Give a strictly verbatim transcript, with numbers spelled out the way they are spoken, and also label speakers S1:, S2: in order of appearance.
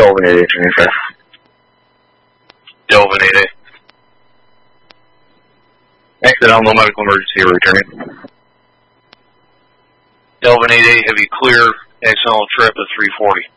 S1: Delvin eight eight, Junior five.
S2: Delvin eight eight.
S1: Accidental, no medical emergency, returning.
S2: Delvin eight eight, have you clear accidental trip at three forty?